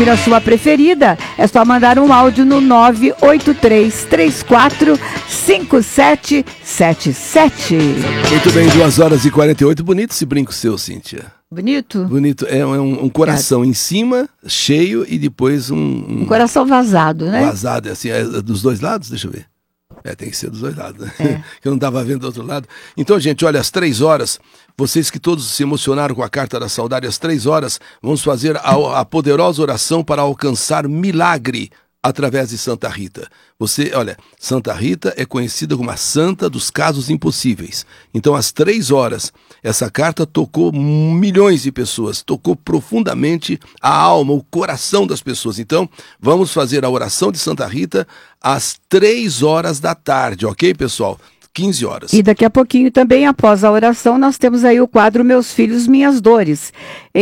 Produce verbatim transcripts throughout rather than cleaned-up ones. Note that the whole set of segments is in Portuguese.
A sua preferida, é só mandar um áudio no nove oito três três quatro cinco sete sete sete. Muito bem, duas horas e quarenta e oito. Bonito esse brinco seu, Cíntia. Bonito? Bonito. É um, um coração em cima, cheio, e depois um... Um, um coração vazado, né? Vazado, assim, é dos dois lados? Deixa eu ver. É, tem que ser dos dois lados, né? É. Que eu não estava vendo do outro lado. Então, gente, olha, às três horas, vocês que todos se emocionaram com a Carta da Saudade, às três horas, vamos fazer a, a poderosa oração para alcançar milagre através de Santa Rita. Você, olha, Santa Rita é conhecida como a santa dos casos impossíveis. Então, às três horas, essa carta tocou milhões de pessoas, tocou profundamente a alma, o coração das pessoas. Então, vamos fazer a oração de Santa Rita às três horas da tarde, ok, pessoal? quinze horas. E daqui a pouquinho também, após a oração, nós temos aí o quadro Meus Filhos, Minhas Dores.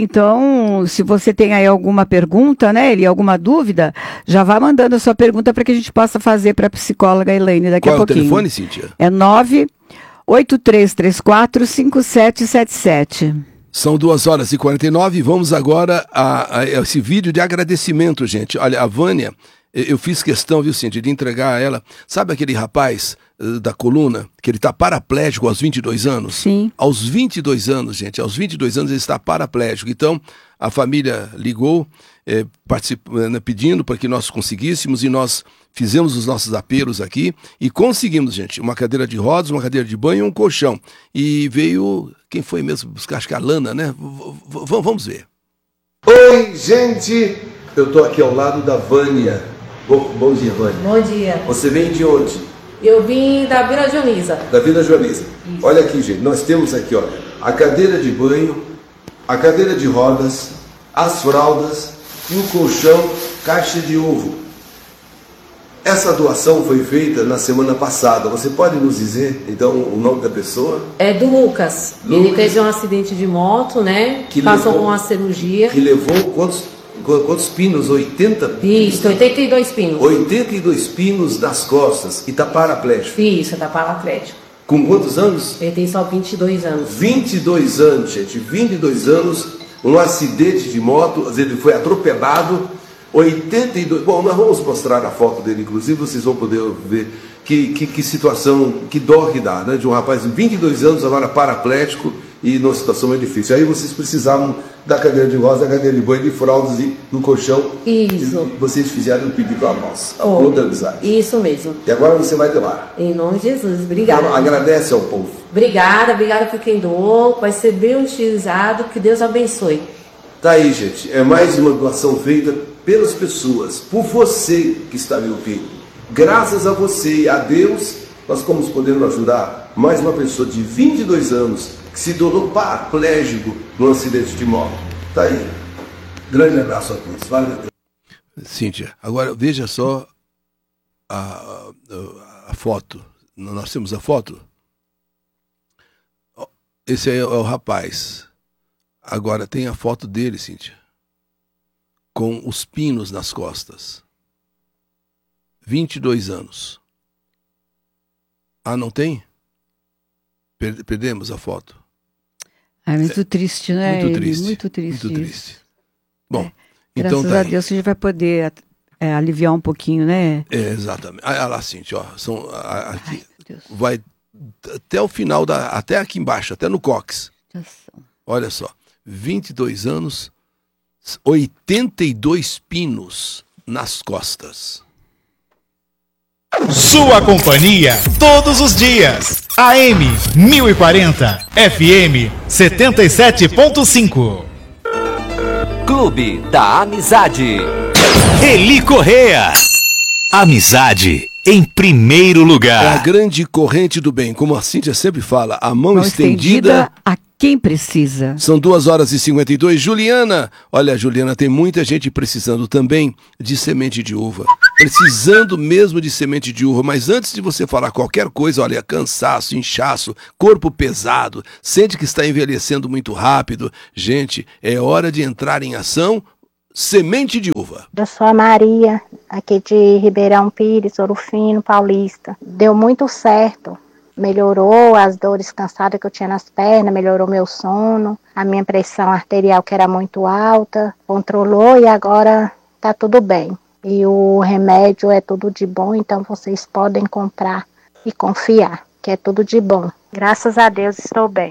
Então, se você tem aí alguma pergunta, né, Eli, alguma dúvida, já vá mandando a sua pergunta para que a gente possa fazer para a psicóloga Elaine daqui Qual a pouquinho. Qual é o telefone, Cíntia? É nove oito três três quatro cinco sete sete sete. São duas horas e quarenta e nove. Vamos agora a, a esse vídeo de agradecimento, gente. Olha, a Vânia, eu fiz questão, viu, Cíntia, de entregar a ela. Sabe aquele rapaz uh, da coluna, que ele está paraplégico aos vinte e dois anos? Sim. Aos vinte e dois anos, gente, aos vinte e dois anos ele está paraplégico. Então, a família ligou, eh, né, pedindo para que nós conseguíssemos, e nós fizemos os nossos apelos aqui e conseguimos, gente, uma cadeira de rodas, uma cadeira de banho e um colchão. E veio, quem foi mesmo buscar? Acho que a Lana, né? V- v- vamos ver. Oi, gente! Eu tô aqui ao lado da Vânia. Bom, bom dia, Vânia. Bom dia. Você vem de onde? Eu vim da Vila Dionisa. Da Vila Joanisa. Olha aqui, gente, nós temos aqui, ó, a cadeira de banho, a cadeira de rodas, as fraldas e o colchão caixa de ovo. Essa doação foi feita na semana passada. Você pode nos dizer, então, o nome da pessoa? É do Lucas. Lucas. Ele teve um acidente de moto, né? Que Passou levou- com uma cirurgia. Que levou quantos, quantos pinos? oitenta? Isso, oitenta e dois pinos. oitenta e dois pinos nas costas e tá paraplégico. Isso, tá paraplégico. Com quantos anos? Ele tem só vinte e dois anos. vinte e dois anos, gente. vinte e dois anos, um acidente de moto, ele foi atropelado. oitenta e dois. Bom, nós vamos mostrar a foto dele, inclusive, vocês vão poder ver que, que, que situação, que dó que dá, né? De um rapaz de vinte e dois anos, agora paraplético e numa situação muito difícil. Aí vocês precisavam da cadeira de rosa, da cadeira de banho, de fraldas e do colchão. Isso. E vocês fizeram um pedido a nós, a Oh, Flor da Amizade. Isso mesmo. E agora você vai doar. Em nome de Jesus. Obrigada. Então, agradece ao povo. Obrigada, obrigada por quem doou. Vai ser bem utilizado. Que Deus abençoe. Tá aí, gente. É mais uma doação feita pelas pessoas, por você que está me ouvindo. Graças a você e a Deus, nós estamos podendo ajudar mais uma pessoa de vinte e dois anos que se tornou paraplégico num acidente de moto. Tá aí. Grande abraço a todos. Valeu. Cíntia, agora veja só a, a, a foto. Nós temos a foto? Esse aí é o rapaz. Agora tem a foto dele, Cíntia, com os pinos nas costas. vinte e dois anos. Ah, não tem? Per- perdemos a foto. É muito triste, né? Muito Eli? triste. Muito triste. Muito isso. triste. Bom, É. então Graças tá a aí. Deus a gente vai poder é, aliviar um pouquinho, né? É, exatamente. Ah, lá, Cíntia, ó, são, a- aqui, Ai, meu Deus. vai até o final, da, até aqui embaixo, até no cóccix. Judiação. Olha só, vinte e dois anos, oitenta e dois pinos nas costas. Sua companhia todos os dias. A M mil e quarenta, F M setenta e sete ponto cinco. Clube da Amizade. Eli Correa. Amizade em primeiro É a lugar. grande corrente do bem, como a Cíntia sempre fala, a mão, Mão estendida. estendida a quem precisa. São duas horas e cinquenta e dois. Juliana, olha, Juliana, tem muita gente precisando também de semente de uva. Precisando mesmo de semente de uva. Mas antes de você falar qualquer coisa, olha, cansaço, inchaço, corpo pesado, sente que está envelhecendo muito rápido. Gente, é hora de entrar em ação. Semente de uva. Eu sou a Maria, aqui de Ribeirão Pires, Ouro Fino, Paulista. Deu muito certo. Melhorou as dores cansadas que eu tinha nas pernas, melhorou meu sono, a minha pressão arterial que era muito alta, controlou e agora tá tudo bem. E o remédio é tudo de bom, então vocês podem comprar e confiar, que é tudo de bom. Graças a Deus estou bem.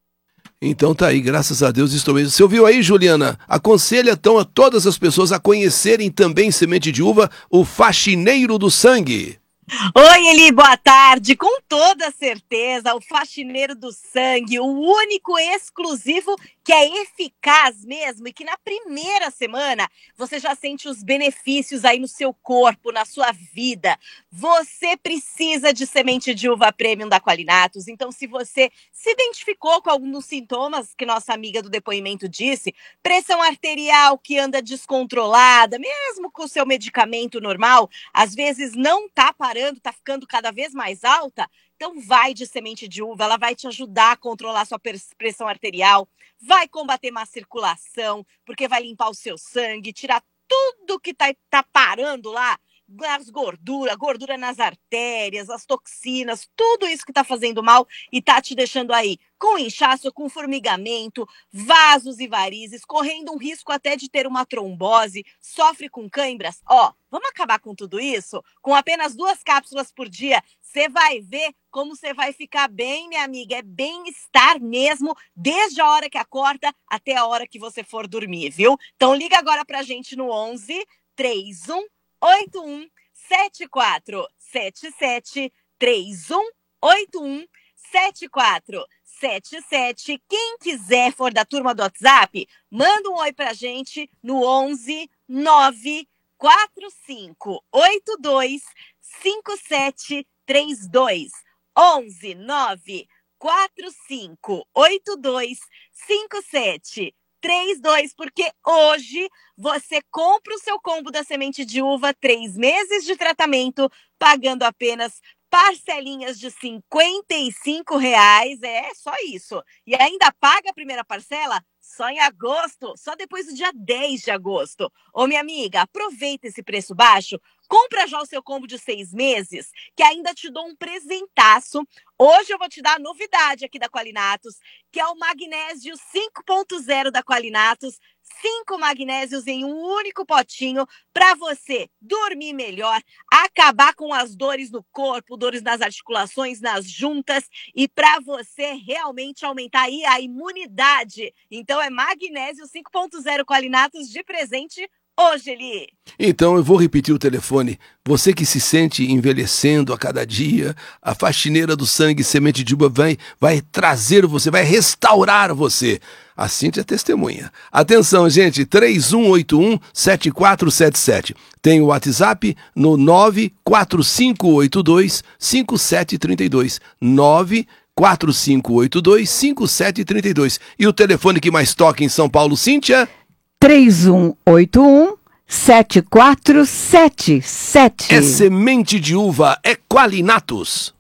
Então tá aí, graças a Deus estou bem. Você ouviu aí, Juliana? Aconselha então a todas as pessoas a conhecerem também Semente de Uva, o Faxineiro do Sangue. Oi, Eli, boa tarde. Com toda certeza, o Faxineiro do Sangue, o único exclusivo que é eficaz mesmo e que na primeira semana você já sente os benefícios aí no seu corpo, na sua vida. Você precisa de Semente de Uva Premium da Qualinatus. Então, se você se identificou com alguns sintomas que nossa amiga do depoimento disse, pressão arterial que anda descontrolada, mesmo com o seu medicamento normal, às vezes não tá parando, tá ficando cada vez mais alta, então vai de Semente de Uva, ela vai te ajudar a controlar a sua pressão arterial, vai combater má circulação, porque vai limpar o seu sangue, tirar tudo que tá, tá parando lá, as gorduras, gordura nas artérias, as toxinas, tudo isso que tá fazendo mal e tá te deixando aí com inchaço, com formigamento, vasos e varizes, correndo um risco até de ter uma trombose, sofre com cãibras. Ó, vamos acabar com tudo isso? Com apenas duas cápsulas por dia, você vai ver como você vai ficar bem, minha amiga. É bem-estar mesmo, desde a hora que acorda até a hora que você for dormir, viu? Então liga agora pra gente no onze, três um oito um, sete quatro sete sete, três um oito um, sete quatro sete sete. Quem quiser for da turma do WhatsApp, manda um oi pra gente no onze, nove quatro cinco oito dois, cinco sete três dois. onze, nove quatro cinco oito dois, cinco sete três dois, porque hoje você compra o seu combo da Semente de Uva, três meses de tratamento, pagando apenas parcelinhas de cinquenta e cinco reais, é só isso. E ainda paga a primeira parcela só em agosto, só depois do dia dez de agosto. Ô, minha amiga, aproveita esse preço baixo, compra já o seu combo de seis meses, que ainda te dou um presentaço. Hoje eu vou te dar a novidade aqui da Qualinatus, que é o magnésio cinco ponto zero da Qualinatus. Cinco magnésios em um único potinho para você dormir melhor, acabar com as dores no corpo, dores nas articulações, nas juntas e para você realmente aumentar aí a imunidade. Então é magnésio cinco ponto zero Qualinatus de presente hoje, Eli. Então eu vou repetir o telefone. Você que se sente envelhecendo a cada dia, a Faxineira do Sangue Semente de Uva vai, vai trazer você, vai restaurar você. A Cíntia é testemunha. Atenção, gente, três um oito um, sete quatro sete sete. Tem o WhatsApp no nove quatro cinco oito dois, cinco sete três dois. nove quatro cinco oito dois, cinco sete três dois. E o telefone que mais toca em São Paulo, Cíntia? três um oito um, sete quatro sete sete. É Semente de Uva, é Qualinatus.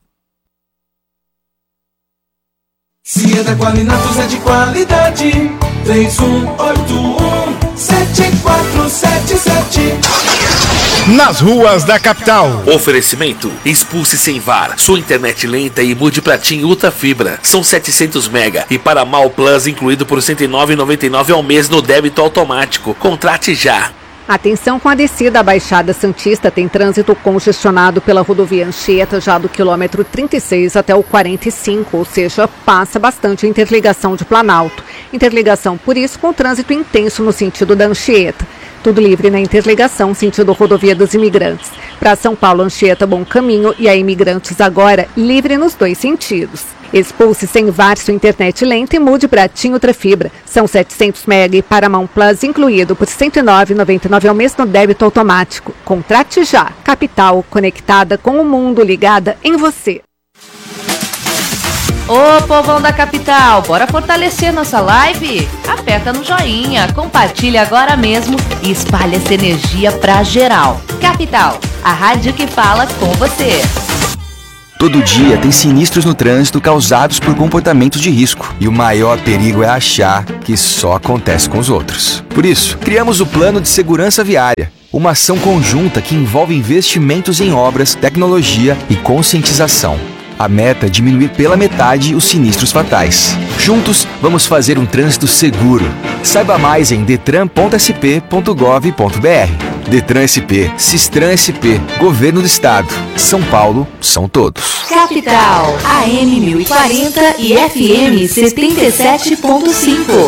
Se é da Qualinatus é de qualidade. três um oito um, sete quatro sete sete. Nas ruas da capital. Oferecimento: expulse sem V A R, sua internet lenta e mude pra TIM Ultra Fibra. São setecentos mega e para Mal Plus incluído por cento e nove reais e noventa e nove centavos ao mês no débito automático. Contrate já. Atenção com a descida, a Baixada Santista tem trânsito congestionado pela rodovia Anchieta, já do quilômetro trinta e seis até o quarenta e cinco, ou seja, passa bastante a interligação de Planalto. Interligação, por isso, com trânsito intenso no sentido da Anchieta. Tudo livre na interligação, sentido rodovia dos Imigrantes. Para São Paulo, Anchieta, Bom Caminho e a Imigrantes agora, livre nos dois sentidos. Expulse sem V A R sua internet lenta e mude para TIM Ultra Fibra. São setecentos mega e Paramount Plus incluído por cento e nove reais e noventa e nove centavos ao mês no débito automático. Contrate já. Capital, conectada com o mundo, ligada em você. Ô povão da capital, bora fortalecer nossa live? Aperta no joinha, compartilha agora mesmo e espalha essa energia pra geral. Capital, a rádio que fala com você. Todo dia tem sinistros no trânsito causados por comportamentos de risco. E o maior perigo é achar que só acontece com os outros. Por isso, criamos o Plano de Segurança Viária. Uma ação conjunta que envolve investimentos em obras, tecnologia e conscientização. A meta é diminuir pela metade os sinistros fatais. Juntos, vamos fazer um trânsito seguro. Saiba mais em detran ponto s p ponto gov ponto b r. Detran S P, Sistran S P, Governo do Estado. São Paulo, são todos. Capital, A M mil e quarenta e F M setenta e sete ponto cinco.